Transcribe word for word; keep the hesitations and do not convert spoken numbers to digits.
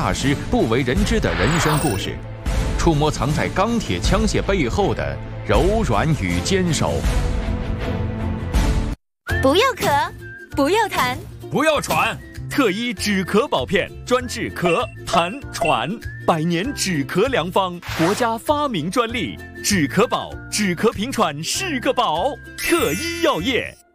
大师不为人知的人生故事，触摸藏在钢铁枪械背后的柔软与坚守。 不要咳，不要痰， 不要喘。特医止咳宝片，专治咳、痰、喘，百年止咳良方，国家发明专利。止咳宝，止咳平喘是个宝。特医药业。